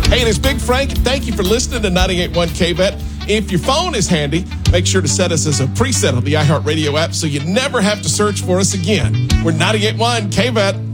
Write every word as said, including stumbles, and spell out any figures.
Hey, it is Big Frank. Thank you for listening to ninety-eight point one K-Bet. If your phone is handy, make sure to set us as a preset on the iHeartRadio app so you never have to search for us again. We're ninety-eight point one K-Bet.